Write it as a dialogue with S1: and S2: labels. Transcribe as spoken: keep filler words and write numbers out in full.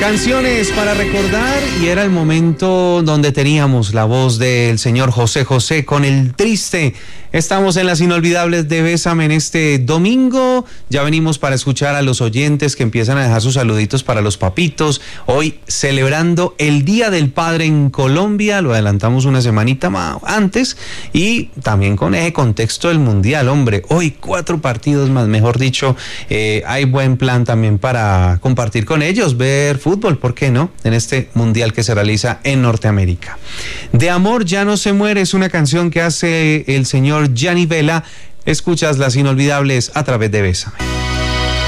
S1: Canciones para recordar, y era el momento donde teníamos la voz del señor José José con El Triste. Estamos en las inolvidables de Bésame en este domingo. Ya venimos para escuchar a los oyentes que empiezan a dejar sus saluditos para los papitos. Hoy celebrando el Día del Padre en Colombia, lo adelantamos una semanita más antes, y también con ese contexto del Mundial, hombre. Hoy cuatro partidos más, mejor dicho, eh, hay buen plan también para compartir con ellos, ver fútbol, ¿por qué no? En este Mundial que se realiza en Norteamérica. De Amor ya no se muere es una canción que hace el señor Gianni Vela. Escuchas las inolvidables a través de Bésame.